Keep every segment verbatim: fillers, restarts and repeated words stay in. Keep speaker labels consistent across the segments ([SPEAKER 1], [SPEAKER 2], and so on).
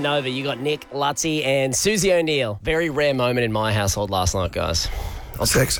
[SPEAKER 1] Nova. You got Nick, Lutzy, and Susie O'Neill. Very rare moment in my household last night, guys.
[SPEAKER 2] I'll sex.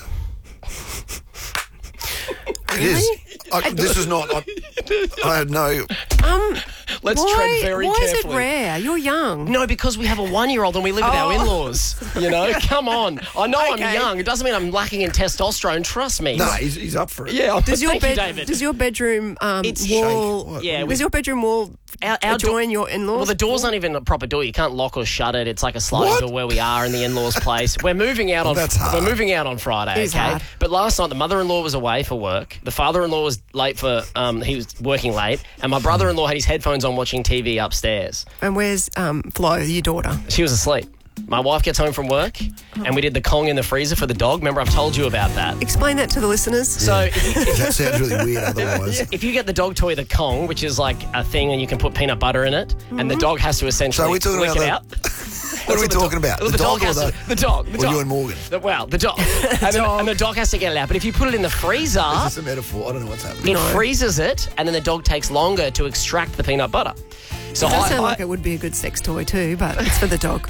[SPEAKER 2] It is. I, this is not. I, I had no.
[SPEAKER 3] Um,
[SPEAKER 1] Let's
[SPEAKER 3] why,
[SPEAKER 1] tread very
[SPEAKER 3] why
[SPEAKER 1] carefully.
[SPEAKER 3] Why is it rare? You're young.
[SPEAKER 1] No, because we have a one-year-old and we live with
[SPEAKER 3] Oh.
[SPEAKER 1] our in-laws. You know, come on. I know
[SPEAKER 3] Okay.
[SPEAKER 1] I'm young. It doesn't mean I'm lacking in testosterone. Trust me.
[SPEAKER 2] No, he's, he's up for it.
[SPEAKER 1] Yeah.
[SPEAKER 3] Does your
[SPEAKER 1] Thank
[SPEAKER 3] bed?
[SPEAKER 1] you, David.
[SPEAKER 3] Does your bedroom um,
[SPEAKER 1] It's
[SPEAKER 3] wall?
[SPEAKER 2] What?
[SPEAKER 1] Yeah,
[SPEAKER 3] Does
[SPEAKER 1] we-
[SPEAKER 3] your bedroom wall
[SPEAKER 1] Our- our
[SPEAKER 3] adjoin your in-laws?
[SPEAKER 1] Well, the door's not even a proper door. You can't lock or shut it. It's like a sliding
[SPEAKER 2] What?
[SPEAKER 1] door where we are in the in-laws' place. We're moving out on.
[SPEAKER 2] that's hard.
[SPEAKER 1] We're moving out on Friday.
[SPEAKER 3] It's
[SPEAKER 1] okay.
[SPEAKER 3] hard.
[SPEAKER 1] But last night the mother-in-law was away for work. The father-in-law was late for. Um, he was working late, and my brother-in-law had his headphones on watching T V upstairs.
[SPEAKER 3] And where's um, Flo, your daughter?
[SPEAKER 1] She was asleep. My wife gets home from work, and we did the Kong in the freezer for the dog. Remember, I've told you about that.
[SPEAKER 3] Explain that to the listeners.
[SPEAKER 1] So. If you,
[SPEAKER 2] That sounds really weird otherwise.
[SPEAKER 1] If you get the dog toy, the Kong, which is like a thing and you can put peanut butter in it, and the dog has to essentially
[SPEAKER 2] So are we talking
[SPEAKER 1] lick
[SPEAKER 2] about
[SPEAKER 1] it
[SPEAKER 2] the-
[SPEAKER 1] out.
[SPEAKER 2] What are we talking about?
[SPEAKER 1] Well,
[SPEAKER 2] The dog or
[SPEAKER 1] has
[SPEAKER 2] the-
[SPEAKER 1] to, the dog? The
[SPEAKER 2] or
[SPEAKER 1] dog.
[SPEAKER 2] you and Morgan?
[SPEAKER 1] The- well, the dog. and, then, and the dog has to get it out. But if you put it in the freezer,
[SPEAKER 2] Is this a metaphor? I don't know what's happening.
[SPEAKER 1] it freezes it, and then the dog takes longer to extract the peanut butter. So
[SPEAKER 3] It does
[SPEAKER 1] I,
[SPEAKER 3] sound
[SPEAKER 1] I-
[SPEAKER 3] like it would be a good sex toy too, but it's for the dog.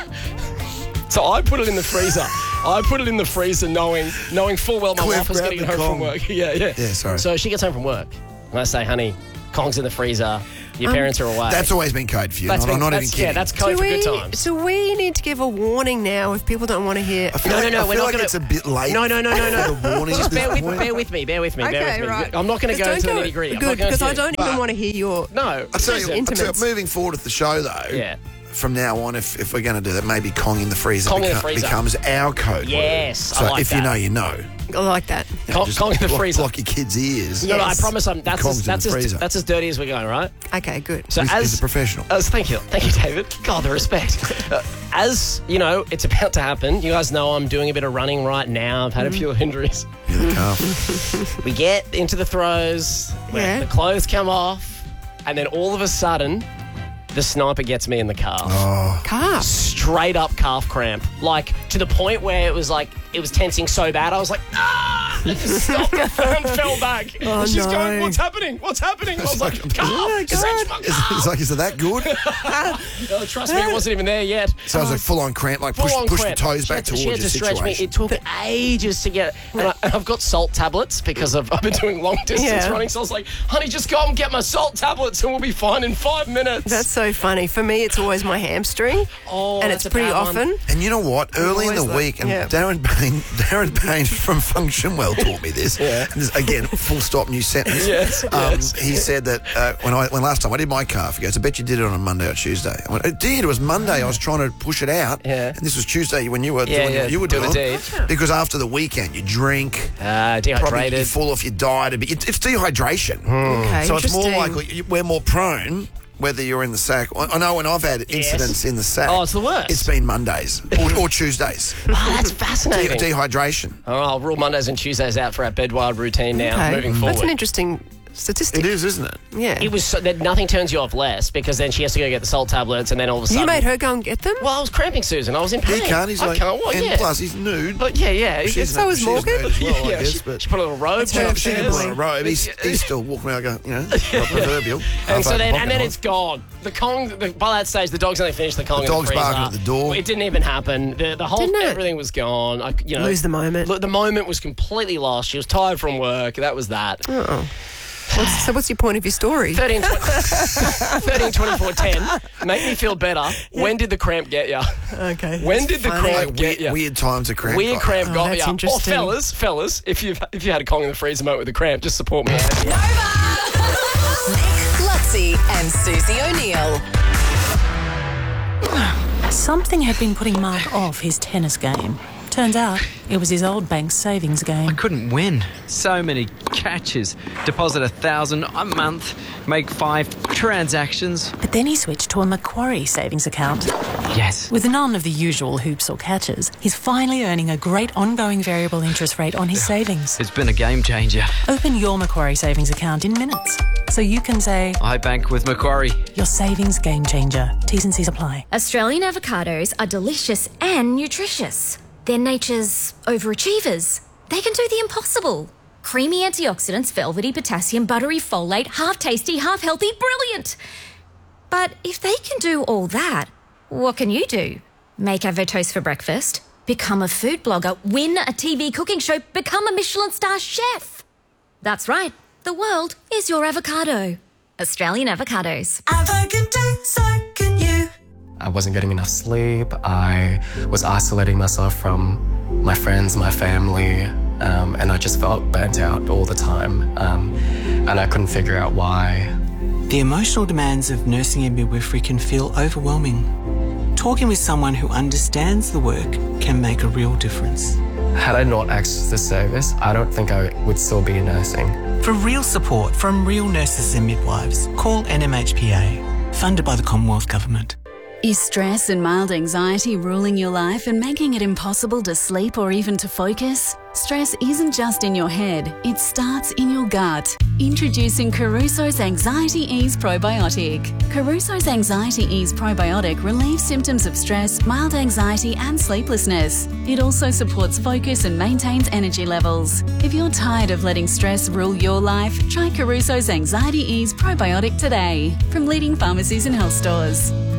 [SPEAKER 1] so I put it in the freezer. I put it in the freezer, knowing knowing full well my
[SPEAKER 2] Cliff,
[SPEAKER 1] wife was
[SPEAKER 2] grab
[SPEAKER 1] getting
[SPEAKER 2] the
[SPEAKER 1] home from
[SPEAKER 2] Kong.
[SPEAKER 1] work. yeah, yeah.
[SPEAKER 2] Yeah, sorry.
[SPEAKER 1] So she gets home from work, and I say, "Honey, Kong's in the freezer. Your parents are away."
[SPEAKER 2] That's always been code for you.
[SPEAKER 1] That's
[SPEAKER 2] Not, I'm
[SPEAKER 1] been-
[SPEAKER 2] not even
[SPEAKER 1] that's-
[SPEAKER 2] kidding.
[SPEAKER 1] Yeah, that's code
[SPEAKER 3] Do
[SPEAKER 1] for
[SPEAKER 3] we,
[SPEAKER 1] good times.
[SPEAKER 3] so we need to give a warning now if people don't want to hear.
[SPEAKER 2] I feel
[SPEAKER 1] No,
[SPEAKER 2] like,
[SPEAKER 1] no, no,
[SPEAKER 2] I
[SPEAKER 1] we're
[SPEAKER 2] feel
[SPEAKER 1] not
[SPEAKER 2] like
[SPEAKER 1] gonna-
[SPEAKER 2] it's a bit late.
[SPEAKER 1] No, no, no, no, no.
[SPEAKER 2] for the warning
[SPEAKER 1] Just
[SPEAKER 2] at this
[SPEAKER 1] bear with,
[SPEAKER 2] point.
[SPEAKER 1] bear with me, bear with me, bear
[SPEAKER 3] Okay,
[SPEAKER 1] with me.
[SPEAKER 3] right.
[SPEAKER 1] I'm not going to go
[SPEAKER 3] Don't
[SPEAKER 1] into the nitty gritty.
[SPEAKER 3] Good, because I don't even
[SPEAKER 2] But-
[SPEAKER 3] want to hear your.
[SPEAKER 1] No,
[SPEAKER 2] I tell you, I tell you,
[SPEAKER 3] Intimates.
[SPEAKER 2] moving forward with the show though.
[SPEAKER 1] Yeah.
[SPEAKER 2] From now on, if, if we're going to do that, maybe Kong in the freezer,
[SPEAKER 1] Kong in the
[SPEAKER 2] beco-
[SPEAKER 1] freezer.
[SPEAKER 2] becomes our code
[SPEAKER 1] Yes,
[SPEAKER 2] word.
[SPEAKER 1] I
[SPEAKER 2] So
[SPEAKER 1] like
[SPEAKER 2] if you
[SPEAKER 1] that.
[SPEAKER 2] know, you know.
[SPEAKER 3] I like that.
[SPEAKER 2] You know,
[SPEAKER 1] Kong-
[SPEAKER 2] just
[SPEAKER 1] Kong in the
[SPEAKER 2] block,
[SPEAKER 1] freezer.
[SPEAKER 2] block your kids' ears.
[SPEAKER 1] No, no, I
[SPEAKER 3] Yes.
[SPEAKER 1] promise I'm, that's
[SPEAKER 2] Kong's
[SPEAKER 1] as,
[SPEAKER 2] in
[SPEAKER 1] that's,
[SPEAKER 2] the
[SPEAKER 1] as,
[SPEAKER 2] freezer.
[SPEAKER 1] that's as dirty as we're going, right?
[SPEAKER 3] Okay, good.
[SPEAKER 1] So
[SPEAKER 2] He's,
[SPEAKER 1] as
[SPEAKER 2] he's a professional.
[SPEAKER 1] As, thank you, thank you, David. God, the respect. Uh, as you know, it's about to happen. You guys know I'm doing a bit of running right now. I've had a few injuries.
[SPEAKER 2] Yeah, the calf.
[SPEAKER 1] We get into the throws, where
[SPEAKER 3] Yeah.
[SPEAKER 1] the clothes come off, and then all of a sudden, the sniper gets me in the calf.
[SPEAKER 2] Oh,
[SPEAKER 3] Calf.
[SPEAKER 1] Straight up calf cramp, like to the point where it was like it was tensing so bad. I was like, ah! And just stopped and fell back.
[SPEAKER 3] Oh,
[SPEAKER 1] and she's
[SPEAKER 3] no.
[SPEAKER 1] going, "What's happening? What's happening?" I was like,
[SPEAKER 2] like,
[SPEAKER 1] "Calf!
[SPEAKER 3] oh my
[SPEAKER 1] Stretch my
[SPEAKER 2] It's,
[SPEAKER 1] calf!"
[SPEAKER 2] it's like, is it that good?
[SPEAKER 1] Oh, trust me, it wasn't even there yet.
[SPEAKER 2] So it was like full on cramp, like push,
[SPEAKER 1] Full on
[SPEAKER 2] push
[SPEAKER 1] cramp.
[SPEAKER 2] the toes
[SPEAKER 1] She
[SPEAKER 2] back
[SPEAKER 1] had to-
[SPEAKER 2] towards
[SPEAKER 1] she had
[SPEAKER 2] your
[SPEAKER 1] to stretch
[SPEAKER 2] situation.
[SPEAKER 1] me. It took ages to get. And, I, and I've got salt tablets because I've, I've been doing long distance
[SPEAKER 3] Yeah.
[SPEAKER 1] running. So I was like, "Honey, just go and get my salt tablets, and we'll be fine in five minutes."
[SPEAKER 3] That's so funny. For me, it's always my hamstring,
[SPEAKER 1] oh,
[SPEAKER 3] and
[SPEAKER 1] that's
[SPEAKER 3] it's
[SPEAKER 1] a
[SPEAKER 3] pretty
[SPEAKER 1] bad one.
[SPEAKER 3] often.
[SPEAKER 2] And you know what? Early in the
[SPEAKER 3] always like-
[SPEAKER 2] week, and
[SPEAKER 3] yeah.
[SPEAKER 2] Darren Payne, Darren Payne from Function Well taught me this.
[SPEAKER 1] Yeah.
[SPEAKER 2] And this, again, full stop, new sentence.
[SPEAKER 1] Yes,
[SPEAKER 2] um,
[SPEAKER 1] yes.
[SPEAKER 2] He said that uh, when I when last time I did my calf, he goes, "I bet you did it on a Monday or Tuesday." I went, "It did. It was Monday. I was trying to push it out,
[SPEAKER 1] Yeah.
[SPEAKER 2] and this was Tuesday when you were
[SPEAKER 1] Yeah,
[SPEAKER 2] doing
[SPEAKER 1] yeah,
[SPEAKER 2] what you were
[SPEAKER 1] do the
[SPEAKER 2] doing."
[SPEAKER 1] deed.
[SPEAKER 2] Because after the weekend, you drink,
[SPEAKER 1] Uh,
[SPEAKER 2] probably you
[SPEAKER 1] dehydrated.
[SPEAKER 2] fall off your diet a bit. It's, it's dehydration.
[SPEAKER 3] Okay,
[SPEAKER 2] So it's more
[SPEAKER 3] interesting.
[SPEAKER 2] likely you- we're more prone. Whether you're in the sack, I I know when I've had incidents in the sack.
[SPEAKER 1] Oh, it's the worst.
[SPEAKER 2] It's been Mondays or, or Tuesdays.
[SPEAKER 1] Oh, that's
[SPEAKER 2] De-
[SPEAKER 1] fascinating.
[SPEAKER 2] dehydration.
[SPEAKER 1] Oh, I'll rule Mondays and Tuesdays out for our bedwild routine now,
[SPEAKER 3] Okay.
[SPEAKER 1] moving forward.
[SPEAKER 3] That's an interesting statistic.
[SPEAKER 2] It is, isn't it?
[SPEAKER 3] Yeah.
[SPEAKER 1] It was so that nothing turns you off less because then she has to go get the salt tablets and then all of a sudden.
[SPEAKER 3] You made her go and get them?
[SPEAKER 1] Well, I was cramping, Susan. I was in
[SPEAKER 2] He
[SPEAKER 1] pain.
[SPEAKER 2] can't. He's
[SPEAKER 1] I
[SPEAKER 2] like,
[SPEAKER 1] can't. Well,
[SPEAKER 2] and
[SPEAKER 1] yeah.
[SPEAKER 2] plus he's nude.
[SPEAKER 1] But yeah, yeah.
[SPEAKER 2] She's
[SPEAKER 3] so
[SPEAKER 2] nude-
[SPEAKER 3] is
[SPEAKER 2] she's
[SPEAKER 3] Morgan.
[SPEAKER 2] nude as well,
[SPEAKER 1] yeah,
[SPEAKER 2] I guess.
[SPEAKER 1] she,
[SPEAKER 2] but
[SPEAKER 1] she put a little robe.
[SPEAKER 3] It's her
[SPEAKER 2] she can
[SPEAKER 3] family.
[SPEAKER 2] put on a robe. He's, he's still walking around going, you know, proverbial.
[SPEAKER 1] And so
[SPEAKER 2] half
[SPEAKER 1] then,
[SPEAKER 2] open
[SPEAKER 1] and then
[SPEAKER 2] pocket
[SPEAKER 1] it's gone. The Kong. The, by that stage, the dog's only finished the Kong.
[SPEAKER 2] The
[SPEAKER 1] in
[SPEAKER 2] dog's
[SPEAKER 1] the freezer.
[SPEAKER 2] barking at the door.
[SPEAKER 1] It didn't even happen. The, the whole
[SPEAKER 3] Didn't it?
[SPEAKER 1] everything was gone. I, you know,
[SPEAKER 3] Lose the moment.
[SPEAKER 1] Look, the moment was completely lost. She was tired from work. That was that.
[SPEAKER 3] Oh. What's, so what's your point of your story?
[SPEAKER 1] thirteen, twenty, thirteen, twenty-four, ten. Make me feel better. When did the cramp get you?
[SPEAKER 3] Okay.
[SPEAKER 1] When
[SPEAKER 3] that's
[SPEAKER 1] did the
[SPEAKER 3] funny.
[SPEAKER 1] cramp
[SPEAKER 2] Like
[SPEAKER 1] get
[SPEAKER 2] weird,
[SPEAKER 1] you?
[SPEAKER 2] weird times of cramp.
[SPEAKER 1] Weird
[SPEAKER 2] got
[SPEAKER 1] cramp
[SPEAKER 3] Oh,
[SPEAKER 1] got
[SPEAKER 3] that's
[SPEAKER 1] you. Or
[SPEAKER 3] interesting.
[SPEAKER 1] fellas, fellas, if you've if you had a Kong in the freezer moment with the cramp, just support me.
[SPEAKER 4] Nick, Lutzy, and Susie O'Neill.
[SPEAKER 5] Something had been putting Mark off his tennis game. Turns out it was his old bank's savings game.
[SPEAKER 6] Couldn't win. So many catches. Deposit a thousand a month, make five transactions.
[SPEAKER 5] But then he switched to a Macquarie savings account.
[SPEAKER 6] Yes.
[SPEAKER 5] With none of the usual hoops or catches, he's finally earning a great ongoing variable interest rate on his savings.
[SPEAKER 6] It's been a game changer.
[SPEAKER 5] Open your Macquarie savings account in minutes, so you can say,
[SPEAKER 6] I bank with Macquarie.
[SPEAKER 5] your savings game changer. T's and C's apply.
[SPEAKER 7] Australian avocados are delicious and nutritious. They're nature's overachievers. They can do the impossible. Creamy antioxidants, velvety potassium, buttery folate, half tasty, half healthy, brilliant. But if they can do all that, what can you do? Make avotoast for breakfast, become a food blogger, win a T V cooking show, become a Michelin star chef. That's right, the world is your avocado. Australian avocados.
[SPEAKER 8] Avocado, so can you.
[SPEAKER 9] I wasn't getting enough sleep. I was isolating myself from my friends, my family, um, and I just felt burnt out all the time. Um, and I couldn't figure out why.
[SPEAKER 8] The emotional demands of nursing and midwifery can feel overwhelming. Talking with someone who understands the work can make a real difference.
[SPEAKER 9] Had I not accessed the service, I don't think I would still be nursing.
[SPEAKER 8] For real support from real nurses and midwives, call N M H P A, funded by the Commonwealth Government.
[SPEAKER 10] Is stress and mild anxiety ruling your life and making it impossible to sleep or even to focus? Stress isn't just in your head, it starts in your gut. Introducing Caruso's Anxiety Ease Probiotic. Caruso's Anxiety Ease Probiotic relieves symptoms of stress, mild anxiety and sleeplessness. It also supports focus and maintains energy levels. If you're tired of letting stress rule your life, try Caruso's Anxiety Ease Probiotic today from leading pharmacies and health stores.